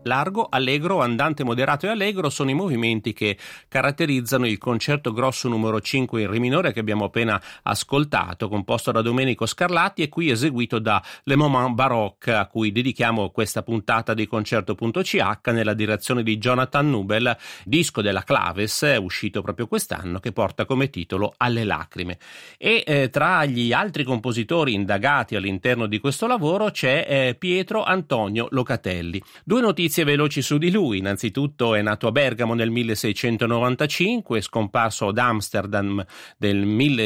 largo, allegro, andante moderato e allegro sono i movimenti che caratterizzano il concerto grosso numero 5 in re minore che abbiamo appena ascoltato, composto da Domenico Scarlatti e qui eseguito da Le Moment Baroque, a cui dedichiamo questa puntata di Concerto.ch nella direzione di Jonathan Nubel, disco della Claves, uscito proprio quest'anno, che porta come titolo Alle lacrime. E tra gli altri compositori indagati all'interno di questo lavoro c'è Pietro Antonio Locatelli. Due notizie veloci su di lui. Innanzitutto è nato a Bergamo nel 1695, scomparso ad Amsterdam del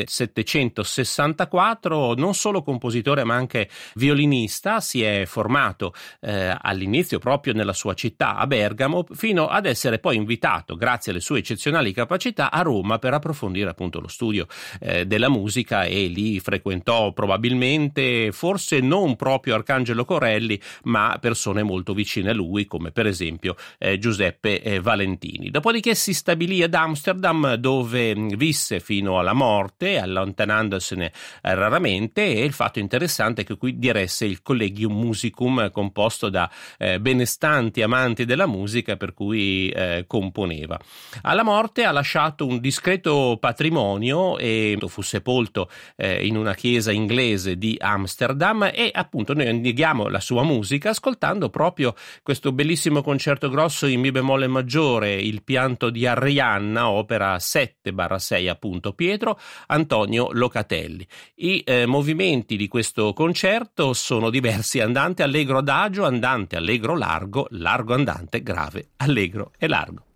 1764, non solo compositore ma anche violinista. Si è formato all'inizio proprio nella sua città, a Bergamo, fino ad essere poi invitato, grazie alle sue eccezionali capacità, a Roma per approfondire appunto lo studio della musica, e lì frequentò probabilmente, forse non proprio Arcangelo Corelli, ma persone molto vicine a lui, come per esempio Giuseppe Valentini. Dopodiché si stabilì ad Amsterdam, dove visse fino alla morte, allontanandosene raramente, e il fatto interessante è che qui diresse il Collegium Musicum, composto da benestanti amanti della musica, per cui componeva. Alla morte ha lasciato un discreto patrimonio e fu sepolto in una chiesa inglese di Amsterdam, e appunto noi indaghiamo la sua musica ascoltando proprio questo bellissimo concerto grosso in mi bemolle maggiore, Il pianto di Arianna, opera 7/6 appunto, Pietro Antonio Locatelli. I movimenti di questo concerto sono diversi: andante, allegro, adagio, andante, allegro, largo, largo, andante, grave, allegro e largo.